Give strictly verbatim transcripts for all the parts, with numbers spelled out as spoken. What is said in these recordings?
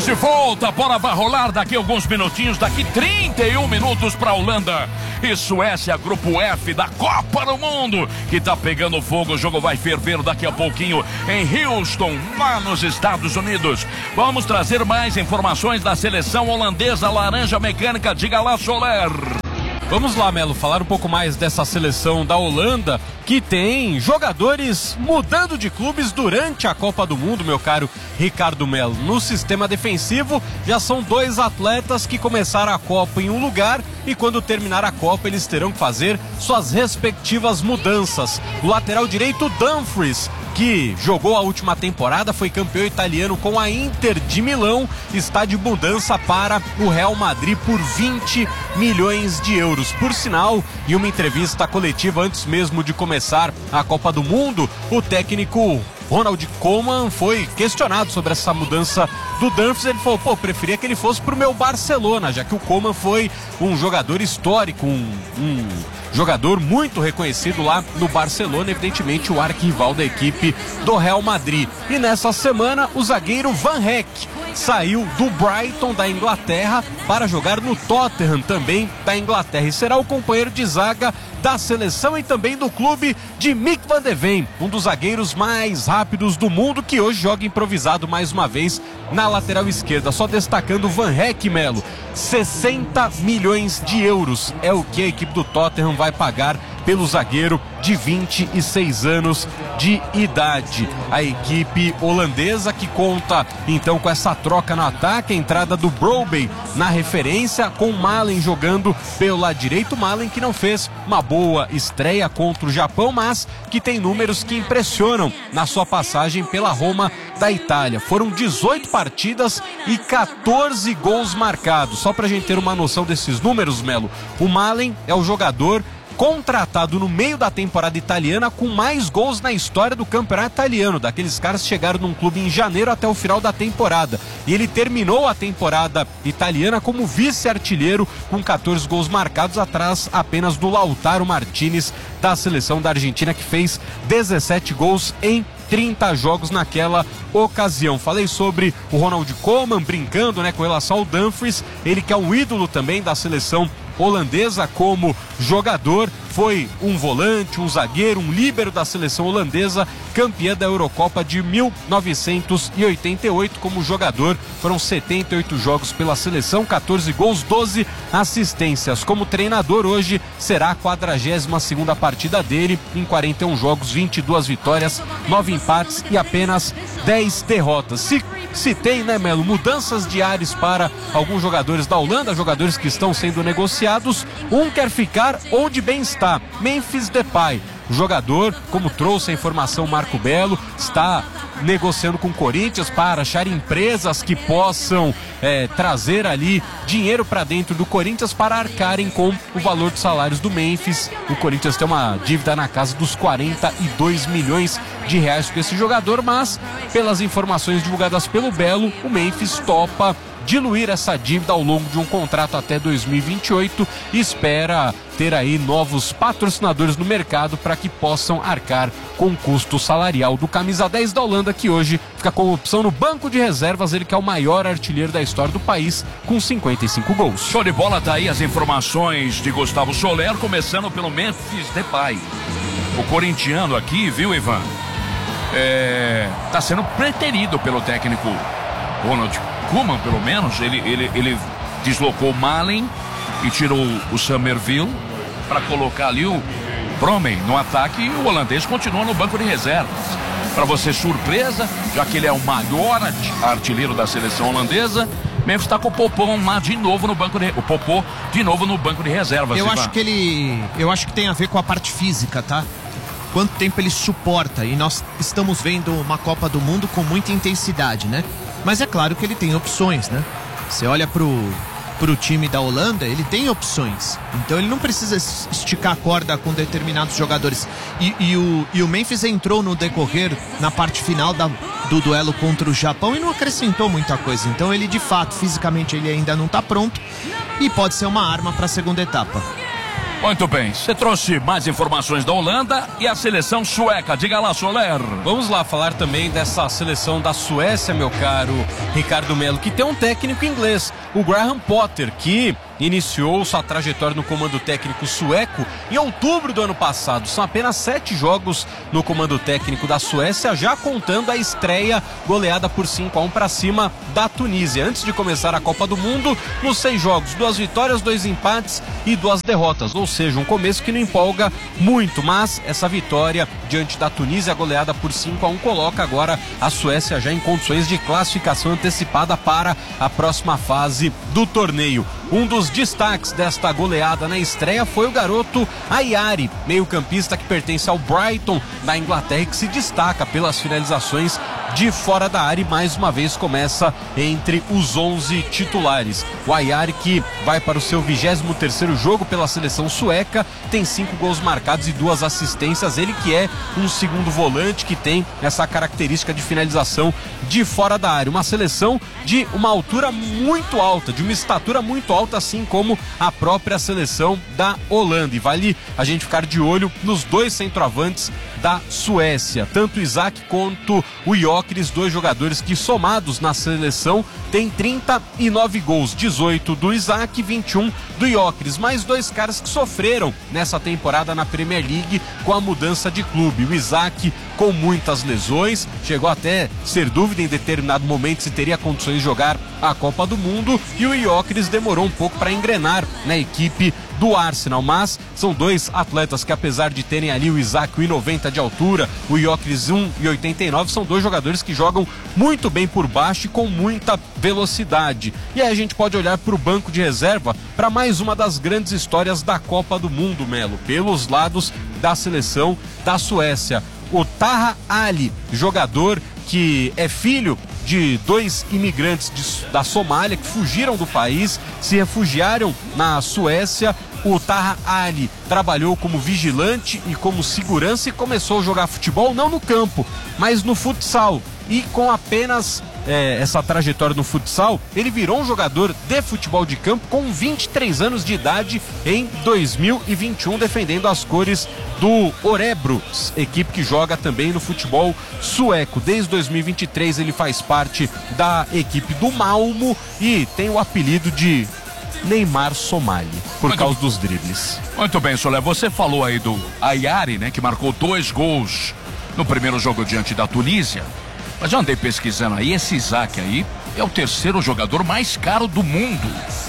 Estamos de volta, a bola vai rolar daqui a alguns minutinhos, daqui trinta e um minutos para a Holanda e Suécia, grupo F da Copa do Mundo, que tá pegando fogo. O jogo vai ferver daqui a pouquinho em Houston, lá nos Estados Unidos. Vamos trazer mais informações da seleção holandesa laranja mecânica. Diga lá, Soler. Vamos lá, Melo, falar um pouco mais dessa seleção da Holanda, que tem jogadores mudando de clubes durante a Copa do Mundo, meu caro Ricardo Melo. No sistema defensivo, já são dois atletas que começaram a Copa em um lugar e quando terminar a Copa eles terão que fazer suas respectivas mudanças. O lateral direito, Dumfries, que jogou a última temporada, foi campeão italiano com a Inter de Milão, está de mudança para o Real Madrid por vinte milhões de euros. Por sinal, em uma entrevista coletiva antes mesmo de começar a Copa do Mundo, o técnico Ronald Koeman foi questionado sobre essa mudança do Dumfries. Ele falou, pô, preferia que ele fosse pro meu Barcelona, já que o Koeman foi um jogador histórico, um, um jogador muito reconhecido lá no Barcelona, evidentemente o arquirrival da equipe do Real Madrid. E nessa semana, o zagueiro Van Heck saiu do Brighton da Inglaterra para jogar no Tottenham também da Inglaterra e será o companheiro de zaga da seleção e também do clube de Mick van de Ven, um dos zagueiros mais rápidos do mundo, que hoje joga improvisado mais uma vez na lateral esquerda. Só destacando o Van Heck, Melo, sessenta milhões de euros é o que a equipe do Tottenham vai pagar pelo zagueiro de vinte e seis anos de idade. A equipe holandesa que conta então com essa troca no ataque, a entrada do Brobbey na referência, com o Malen jogando pelo lado direito. Malen que não fez uma boa estreia contra o Japão, mas que tem números que impressionam na sua passagem pela Roma da Itália. Foram dezoito partidas e quatorze gols marcados. Só pra gente ter uma noção desses números, Melo, o Malen é o jogador contratado no meio da temporada italiana com mais gols na história do campeonato italiano. Daqueles caras que chegaram num clube em janeiro até o final da temporada. E ele terminou a temporada italiana como vice-artilheiro com quatorze gols marcados, atrás apenas do Lautaro Martinez da seleção da Argentina, que fez dezessete gols em trinta jogos naquela ocasião. Falei sobre o Ronald Koeman brincando, né, com relação ao Dumfries, ele que é um ídolo também da seleção holandesa como jogador, foi um volante, um zagueiro, um líbero da seleção holandesa, campeã da Eurocopa de mil novecentos e oitenta e oito como jogador. Foram setenta e oito jogos pela seleção, quatorze gols, doze assistências. Como treinador, hoje será a quadragésima segunda partida dele, em quarenta e um jogos, vinte e duas vitórias, nove empates e apenas dez derrotas. Se Se tem, né, Melo, mudanças de ares para alguns jogadores da Holanda, jogadores que estão sendo negociados, um quer ficar onde bem está, Memphis Depay. O jogador, como trouxe a informação Marco Belo, está negociando com o Corinthians para achar empresas que possam é, trazer ali dinheiro para dentro do Corinthians para arcarem com o valor dos salários do Memphis. O Corinthians tem uma dívida na casa dos quarenta e dois milhões de reais com esse jogador, mas pelas informações divulgadas pelo Belo, o Memphis topa diluir essa dívida ao longo de um contrato até dois mil e vinte e oito e espera ter aí novos patrocinadores no mercado para que possam arcar com o custo salarial do camisa dez da Holanda, que hoje fica com opção no banco de reservas, ele que é o maior artilheiro da história do país com cinquenta e cinco gols. Show de bola, tá aí as informações de Gustavo Soler, começando pelo Memphis Depay. O corintiano aqui, viu, Ivan? É, tá sendo preterido pelo técnico Ronald Koeman, pelo menos. Ele, ele, ele deslocou o Malen e tirou o Summerville para colocar ali o Brobbey no ataque, e o holandês continua no banco de reservas. Para você, surpresa, já que ele é o maior artilheiro da seleção holandesa, Memphis está com o Popô lá de novo no banco de o Popô de novo no banco de reservas. Eu acho que ele, eu acho que tem a ver com a parte física, tá? Quanto tempo ele suporta, e nós estamos vendo uma Copa do Mundo com muita intensidade, né? Mas é claro que ele tem opções, né? Você olha pro, pro time da Holanda, ele tem opções. Então ele não precisa esticar a corda com determinados jogadores. E, e, o, e o Memphis entrou no decorrer, na parte final da, do duelo contra o Japão, e não acrescentou muita coisa. Então ele, de fato, fisicamente ele ainda não está pronto e pode ser uma arma para a segunda etapa. Muito bem, você trouxe mais informações da Holanda e a seleção sueca. Diga lá, Soler. Vamos lá falar também dessa seleção da Suécia, meu caro Ricardo Melo, que tem um técnico inglês, o Graham Potter, que iniciou sua trajetória no comando técnico sueco em outubro do ano passado. São apenas sete jogos no comando técnico da Suécia, já contando a estreia goleada por cinco a um para cima da Tunísia. Antes de começar a Copa do Mundo, nos seis jogos, duas vitórias, dois empates e duas derrotas. Ou seja, um começo que não empolga muito, mas essa vitória diante da Tunísia, goleada por cinco a um, coloca agora a Suécia já em condições de classificação antecipada para a próxima fase do torneio. Um dos destaques desta goleada na estreia foi o garoto Ayari, meio-campista que pertence ao Brighton da Inglaterra e que se destaca pelas finalizações de fora da área e mais uma vez começa entre os onze titulares. O Ayari, que vai para o seu vigésimo terceiro jogo pela seleção sueca, tem cinco gols marcados e duas assistências. Ele que é um segundo volante que tem essa característica de finalização de fora da área. Uma seleção de uma altura muito alta, de uma estatura muito alta, assim como a própria seleção da Holanda. E vale a gente ficar de olho nos dois centroavantes da Suécia, tanto o Isaac quanto o Gyökeres, dois jogadores que somados na seleção têm trinta e nove gols, dezoito do Isaac, vinte e um do Gyökeres, mais dois caras que sofreram nessa temporada na Premier League com a mudança de clube. O Isaac com muitas lesões, chegou até ser dúvida em determinado momento se teria condições de jogar a Copa do Mundo, e o Gyökeres demorou um pouco para engrenar na equipe do Arsenal, mas são dois atletas que, apesar de terem ali o Isaac um e noventa de altura, o Gyökeres um e oitenta e nove, são dois jogadores que jogam muito bem por baixo e com muita velocidade. E aí a gente pode olhar para o banco de reserva para mais uma das grandes histórias da Copa do Mundo, Melo, pelos lados da seleção da Suécia. O Taha Ali, jogador que é filho de dois imigrantes de, da Somália que fugiram do país, se refugiaram na Suécia. O Taha Ali trabalhou como vigilante e como segurança e começou a jogar futebol não no campo, mas no futsal. E com apenas é, essa trajetória no futsal, ele virou um jogador de futebol de campo com vinte e três anos de idade em dois mil e vinte e um, defendendo as cores do Örebro, equipe que joga também no futebol sueco. Desde dois mil e vinte e três ele faz parte da equipe do Malmo e tem o apelido de Neymar Somali, por muito causa dos dribles. Muito bem, Soler, você falou aí do Ayari, né, que marcou dois gols no primeiro jogo diante da Tunísia. Mas eu andei pesquisando aí, esse Isaac aí é o terceiro jogador mais caro do mundo.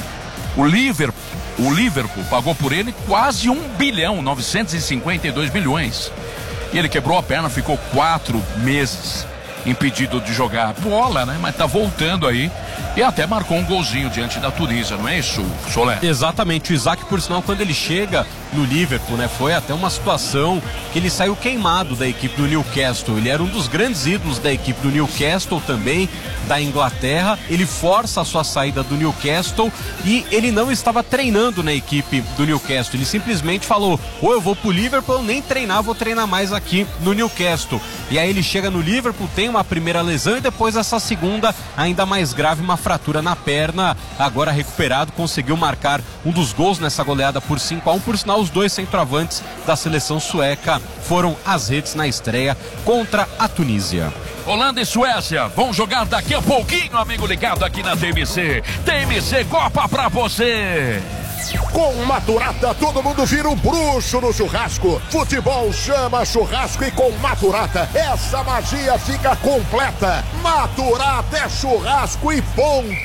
O Liverpool, o Liverpool pagou por ele quase um bilhão, novecentos e cinquenta e dois milhões. E ele quebrou a perna, ficou quatro meses impedido de jogar bola, né? Mas tá voltando aí e até marcou um golzinho diante da Tunísia, não é isso, Soler? Exatamente, o Isaac, por sinal, quando ele chega no Liverpool, né, foi até uma situação que ele saiu queimado da equipe do Newcastle. Ele era um dos grandes ídolos da equipe do Newcastle também, da Inglaterra. Ele força a sua saída do Newcastle e ele não estava treinando na equipe do Newcastle. Ele simplesmente falou, ou eu vou pro Liverpool, ou nem treinar, vou treinar mais aqui no Newcastle. E aí ele chega no Liverpool, tem uma primeira lesão e depois essa segunda, ainda mais grave, uma fratura na perna. Agora recuperado, conseguiu marcar um dos gols nessa goleada por cinco a um. Por sinal, os dois centroavantes da seleção sueca foram às redes na estreia contra a Tunísia. Holanda e Suécia vão jogar daqui a pouquinho, amigo ligado aqui na T M C. T M C Copa pra você. Com Maturata, todo mundo vira um bruxo no churrasco. Futebol chama churrasco e com Maturata, essa magia fica completa. Maturata é churrasco e ponto.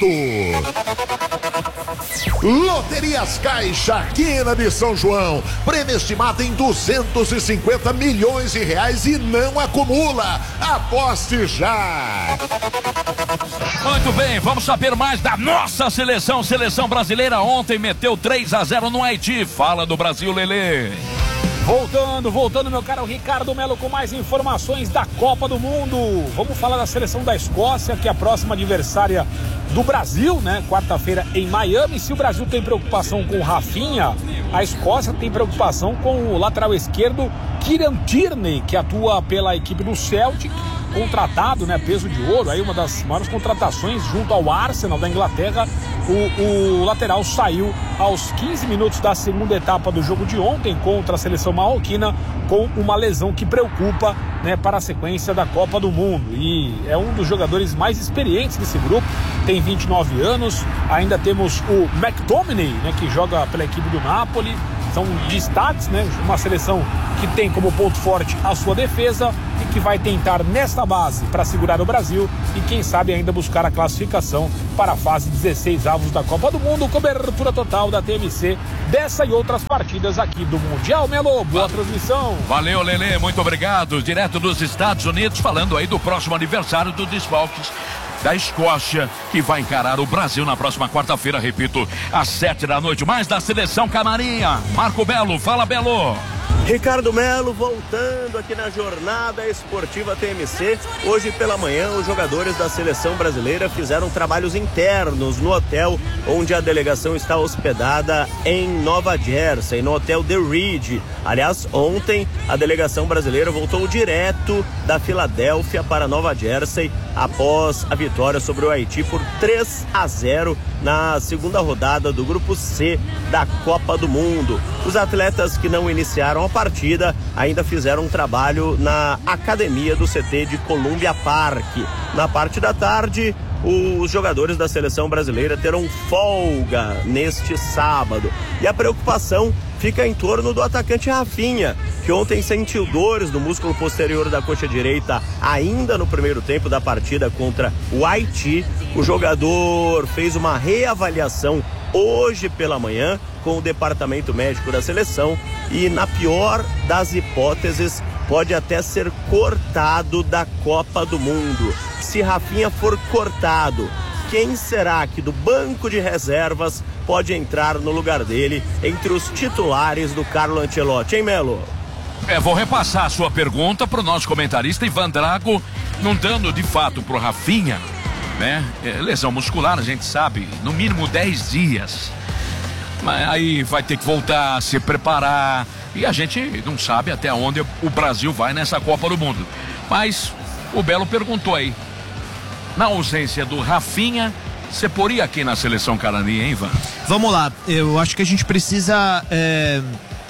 Loterias Caixa, Quina de São João. Prêmio estimado em duzentos e cinquenta milhões de reais e não acumula. Aposte já. Muito bem, vamos saber mais da nossa seleção. Seleção brasileira ontem meteu três a zero no Haiti. Fala do Brasil, Lelê. Voltando, voltando, meu caro Ricardo Melo, com mais informações da Copa do Mundo. Vamos falar da seleção da Escócia, que é a próxima adversária do Brasil, né? Quarta-feira em Miami. Se o Brasil tem preocupação com o Rafinha, a Escócia tem preocupação com o lateral esquerdo Kieran Tierney, que atua pela equipe do Celtic, contratado, né, peso de ouro, aí uma das maiores contratações junto ao Arsenal da Inglaterra. O, o lateral saiu aos quinze minutos da segunda etapa do jogo de ontem contra a seleção marroquina com uma lesão que preocupa, né, para a sequência da Copa do Mundo. E é um dos jogadores mais experientes desse grupo, tem vinte e nove anos. Ainda temos o McTominay, né, que joga pela equipe do Napoli. São destaques, né? Uma seleção que tem como ponto forte a sua defesa e que vai tentar nesta base para segurar o Brasil e quem sabe ainda buscar a classificação para a fase dezesseis avos da Copa do Mundo. Cobertura total da T M C dessa e outras partidas aqui do Mundial. Melo, boa transmissão. Valeu, Lelê, muito obrigado. Direto dos Estados Unidos, falando aí do próximo aniversário do Desfalques da Escócia, que vai encarar o Brasil na próxima quarta-feira, repito, às sete da noite. Mais da Seleção Camarinha. Marco Belo, fala, Belo. Ricardo Melo voltando aqui na Jornada Esportiva T M C. Hoje pela manhã, os jogadores da seleção brasileira fizeram trabalhos internos no hotel onde a delegação está hospedada em Nova Jersey, no hotel The Reed. Aliás, ontem a delegação brasileira voltou direto da Filadélfia para Nova Jersey após a vitória sobre o Haiti por três a zero na segunda rodada do Grupo C da Copa do Mundo. Os atletas que não iniciaram a partida ainda fizeram um trabalho na academia do C T de Columbia Park. Na parte da tarde, os jogadores da seleção brasileira terão folga neste sábado. E a preocupação fica em torno do atacante Rafinha, que ontem sentiu dores no músculo posterior da coxa direita ainda no primeiro tempo da partida contra o Haiti. O jogador fez uma reavaliação hoje pela manhã com o departamento médico da seleção e, na pior das hipóteses, pode até ser cortado da Copa do Mundo. Se Rafinha for cortado, quem será que do banco de reservas pode entrar no lugar dele entre os titulares do Carlo Ancelotti, hein, Melo? É, vou repassar a sua pergunta para o nosso comentarista Ivan Drago, não dando de fato pro Rafinha, né? É, lesão muscular, a gente sabe, no mínimo dez dias. Mas aí vai ter que voltar a se preparar e a gente não sabe até onde o Brasil vai nessa Copa do Mundo. Mas o Belo perguntou aí, na ausência do Rafinha, você poria aqui na seleção canarinha, hein, Ivan? Vamos lá, eu acho que a gente precisa é,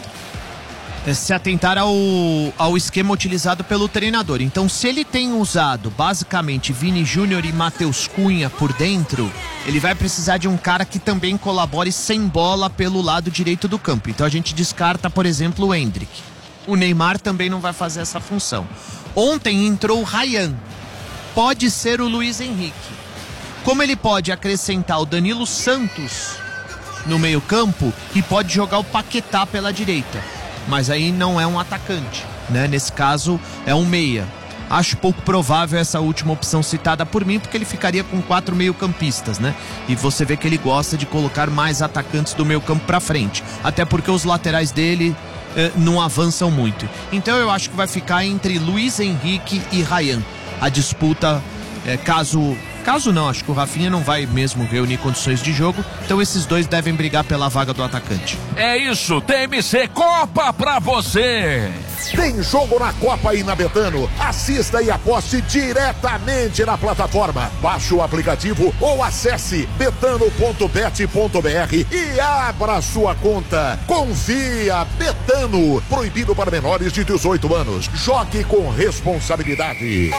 é, se atentar ao, ao esquema utilizado pelo treinador. Então, se ele tem usado basicamente Vini Júnior e Matheus Cunha por dentro, ele vai precisar de um cara que também colabore sem bola pelo lado direito do campo. Então a gente descarta, por exemplo, o Endrick. O Neymar também não vai fazer essa função. Ontem entrou o Ryan. Pode ser o Luiz Henrique. Como ele pode acrescentar o Danilo Santos no meio campo e pode jogar o Paquetá pela direita. Mas aí não é um atacante, né? Nesse caso é um meia. Acho pouco provável essa última opção citada por mim, porque ele ficaria com quatro meio-campistas, né? E você vê que ele gosta de colocar mais atacantes do meio-campo pra frente. Até porque os laterais dele eh, não avançam muito. Então eu acho que vai ficar entre Luiz Henrique e Ryan. A disputa, eh, caso... Caso não, acho que o Rafinha não vai mesmo reunir condições de jogo, então esses dois devem brigar pela vaga do atacante. É isso, T M C Copa pra você! Tem jogo na Copa aí na Betano. Assista e aposte diretamente na plataforma. Baixe o aplicativo ou acesse betano ponto bet ponto br e abra sua conta. Confia, Betano. Proibido para menores de dezoito anos. Jogue com responsabilidade.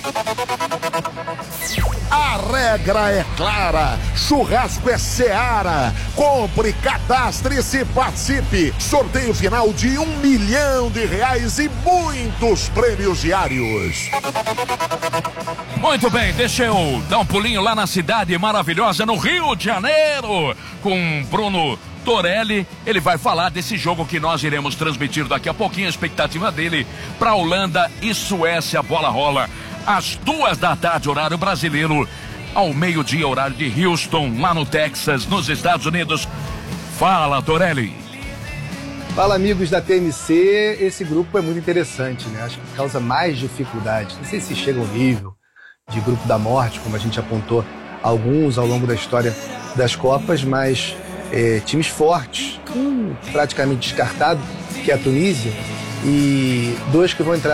A regra é clara. Churrasco é Seara. Compre, cadastre-se, participe. Sorteio final de um milhão de reais e muitos prêmios diários. Muito bem, deixa eu dar um pulinho lá na cidade maravilhosa, no Rio de Janeiro, com Bruno Torelli. Ele vai falar desse jogo que nós iremos transmitir daqui a pouquinho, a expectativa dele para Holanda e Suécia. A bola rola às duas da tarde, horário brasileiro, ao meio-dia, horário de Houston, lá no Texas, nos Estados Unidos. Fala, Torelli. Fala, amigos da T M C. Esse grupo é muito interessante, né? Acho que causa mais dificuldade. Não sei se chega ao nível de grupo da morte, como a gente apontou alguns ao longo da história das Copas, mas é, times fortes, um praticamente descartado, que é a Tunísia, e dois que vão entrar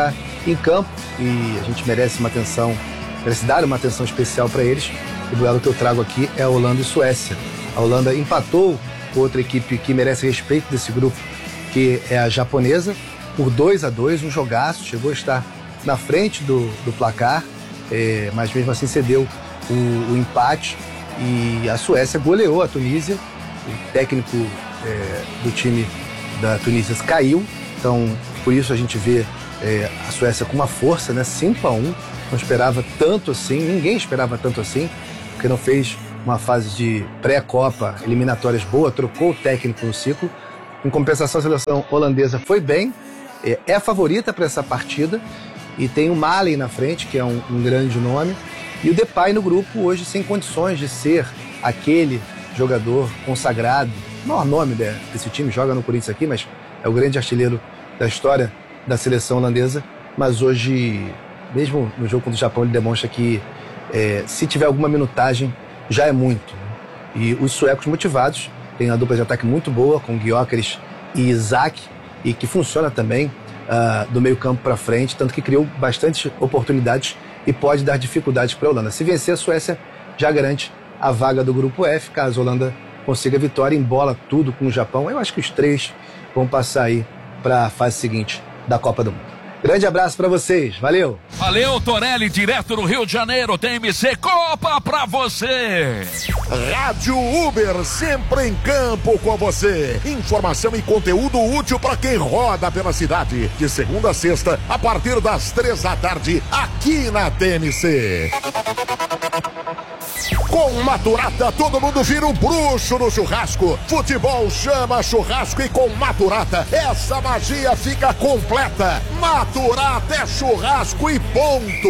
em campo e a gente merece uma atenção, merece dar uma atenção especial para eles. O duelo que eu trago aqui é a Holanda e Suécia. A Holanda empatou com outra equipe que merece respeito desse grupo, que é a japonesa, por dois a dois, um jogaço, chegou a estar na frente do, do placar, é, mas mesmo assim cedeu o, o empate e a Suécia goleou a Tunísia. O técnico é, do time da Tunísia caiu, então por isso a gente vê é, a Suécia com uma força, né, cinco a um, não esperava tanto assim, ninguém esperava tanto assim, porque não fez uma fase de pré-copa, eliminatórias boa, trocou o técnico no ciclo. Em compensação, a seleção holandesa foi bem, é, é a favorita para essa partida e tem o Malen na frente, que é um, um grande nome, e o Depay no grupo hoje sem condições de ser aquele jogador consagrado, o maior nome desse time, joga no Corinthians aqui, mas é o grande artilheiro da história da seleção holandesa, mas hoje, mesmo no jogo contra o Japão, ele demonstra que é, se tiver alguma minutagem, já é muito. E os suecos motivados, tem uma dupla de ataque muito boa, com Gyökeres e Isaac, e que funciona também uh, do meio campo para frente, tanto que criou bastante oportunidades e pode dar dificuldades para a Holanda. Se vencer, a Suécia já garante a vaga do grupo F, caso a Holanda consiga a vitória, embola tudo com o Japão. Eu acho que os três vão passar aí para a fase seguinte da Copa do Mundo. Grande abraço pra vocês, valeu! Valeu, Torelli, direto do Rio de Janeiro, T M C Copa pra você! Rádio Uber, sempre em campo com você. Informação e conteúdo útil para quem roda pela cidade. De segunda a sexta, a partir das três da tarde, aqui na T M C. Com Maturata, todo mundo vira um bruxo no churrasco. Futebol chama churrasco e com Maturata, essa magia fica completa. Maturata é churrasco e ponto.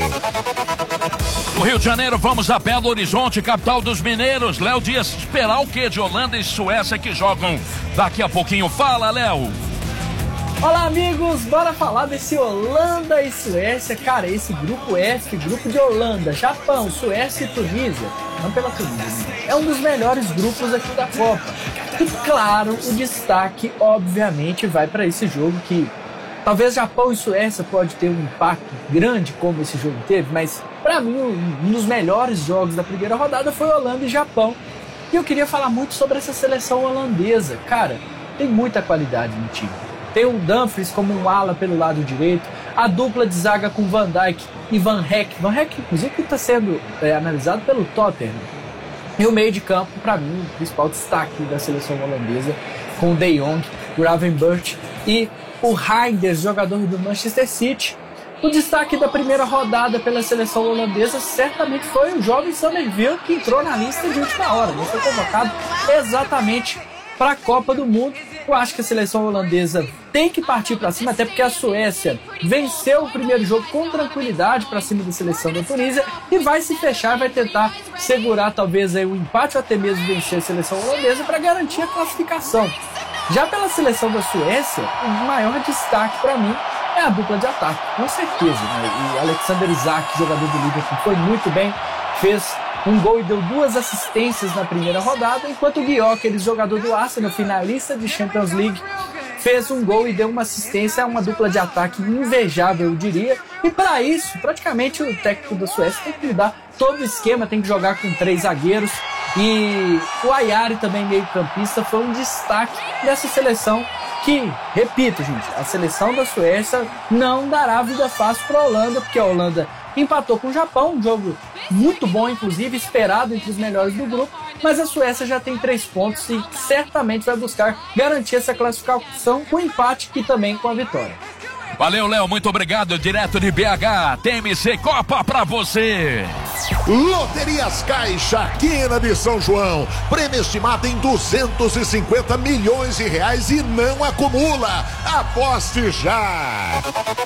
No Rio de Janeiro, vamos a Belo Horizonte, capital dos mineiros. Léo Dias, esperar o quê de Holanda e Suécia que jogam daqui a pouquinho? Fala, Léo. Olá, amigos, bora falar desse Holanda e Suécia. Cara, esse grupo F, grupo de Holanda, Japão, Suécia e Tunísia, não pela Tunísia, é um dos melhores grupos aqui da Copa. E claro, o destaque obviamente vai para esse jogo que talvez Japão e Suécia pode ter um impacto grande como esse jogo teve, mas para mim um dos melhores jogos da primeira rodada foi Holanda e Japão. E eu queria falar muito sobre essa seleção holandesa. Cara, tem muita qualidade no time. Tem o Dumfries como um ala pelo lado direito, a dupla de zaga com Van Dijk e Van Hecke. Van Hecke, inclusive, está sendo é, analisado pelo Tottenham. E o meio de campo, para mim, o principal destaque da seleção holandesa, com o De Jong, o Gravenberch e o Reinders, jogador do Manchester City. O destaque da primeira rodada pela seleção holandesa certamente foi o jovem Somerville, que entrou na lista de última hora, não foi convocado exatamente para a Copa do Mundo. Eu acho que a seleção holandesa tem que partir para cima, até porque a Suécia venceu o primeiro jogo com tranquilidade para cima da seleção da Tunísia e vai se fechar, vai tentar segurar talvez aí o empate ou até mesmo vencer a seleção holandesa para garantir a classificação. Já pela seleção da Suécia, o maior destaque para mim é a dupla de ataque, com certeza, né? O Alexander Isak, jogador do Liverpool, foi muito bem, fez um gol e deu duas assistências na primeira rodada, enquanto o Gyökeres, jogador do Arsenal, finalista de Champions League, fez um gol e deu uma assistência a uma dupla de ataque invejável, eu diria. E para isso, praticamente o técnico da Suécia tem que mudar todo o esquema, tem que jogar com três zagueiros. E o Ayari, também meio campista, foi um destaque dessa seleção que, repito, gente, a seleção da Suécia não dará vida fácil para a Holanda, porque a Holanda empatou com o Japão, um jogo muito bom, inclusive, esperado entre os melhores do grupo, mas a Suécia já tem três pontos e certamente vai buscar garantir essa classificação com empate e também com a vitória. Valeu, Léo, muito obrigado, direto de B H, T M C Copa pra você. Loterias Caixa, Quina de São João, prêmio estimado em duzentos e cinquenta milhões de reais e não acumula. Aposte já!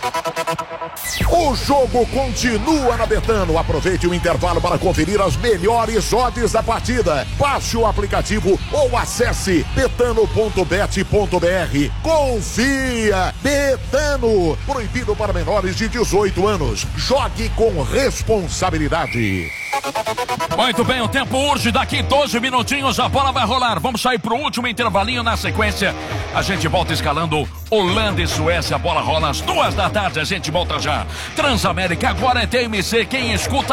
O jogo continua na Betano. Aproveite o intervalo para conferir as melhores odds da partida. Baixe o aplicativo ou acesse betano ponto bet ponto br. Confia! Betano! Proibido para menores de dezoito anos. Jogue com responsabilidade. Muito bem, o tempo urge, daqui doze minutinhos a bola vai rolar. Vamos sair pro último intervalinho, na sequência a gente volta escalando Holanda e Suécia. A bola rola às duas da tarde, a gente volta já. Transamérica agora é T M C, quem escuta